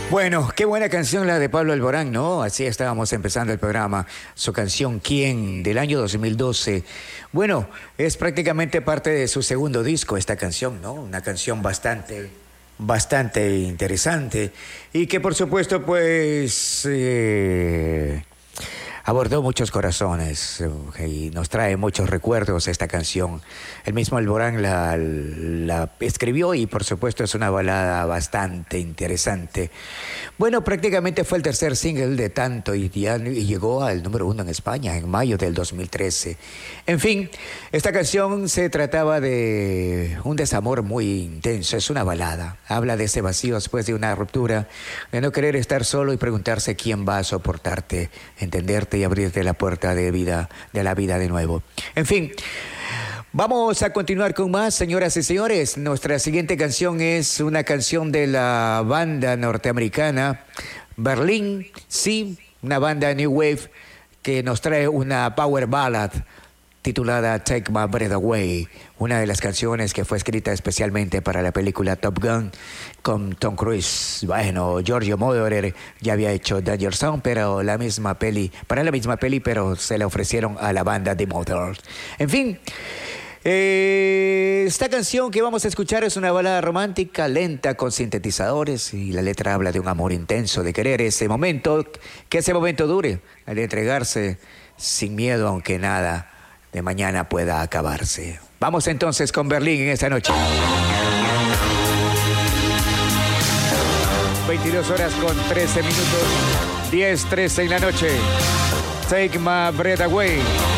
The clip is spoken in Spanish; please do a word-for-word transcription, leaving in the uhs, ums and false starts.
Bueno, qué buena canción la de Pablo Alborán, ¿no? Así estábamos empezando el programa. Su canción ¿Quién? Del año dos mil doce. Bueno, es prácticamente parte de su segundo disco esta canción, ¿no? Una canción bastante, bastante interesante y que por supuesto pues eh, abordó muchos corazones eh, y nos trae muchos recuerdos esta canción. El mismo Alborán la, la escribió y por supuesto es una balada bastante interesante. Bueno, prácticamente fue el tercer single de Tanto y, ya, y llegó al número uno en España en mayo del dos mil trece. En fin, esta canción se trataba de un desamor muy intenso, es una balada. Habla de ese vacío después de una ruptura, de no querer estar solo y preguntarse quién va a soportarte, entenderte y abrirte la puerta de vida, de la vida de nuevo. En fin, vamos a continuar con más, señoras y señores. Nuestra siguiente canción es una canción de la banda norteamericana Berlín, sí, una banda New Wave que nos trae una power ballad titulada Take My Breath Away, una de las canciones que fue escrita especialmente para la película Top Gun con Tom Cruise. Bueno, Giorgio Moroder ya había hecho Danger Zone, pero la misma peli, para la misma peli, pero se la ofrecieron a la banda The Motors. En fin, eh, esta canción que vamos a escuchar es una balada romántica, lenta, con sintetizadores, y la letra habla de un amor intenso, de querer ese momento, que ese momento dure, de entregarse sin miedo, aunque nada de mañana pueda acabarse. Vamos entonces con Berlín en esta noche. veintidós horas con trece minutos, diez trece en la noche. Take My Breath Away.